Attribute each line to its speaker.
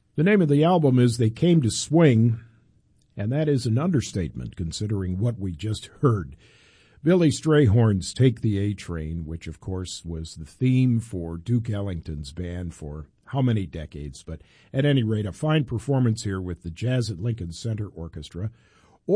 Speaker 1: The name of the album is They Came to Swing, and that is an understatement considering what we just heard. Billy Strayhorn's Take the A-Train, which of course was the theme for Duke Ellington's band for how many decades, but at any rate, a fine performance here with the Jazz at Lincoln Center Orchestra,